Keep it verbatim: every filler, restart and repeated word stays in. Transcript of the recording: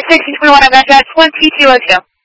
sixteen twenty-one, I'm at one T two oh two.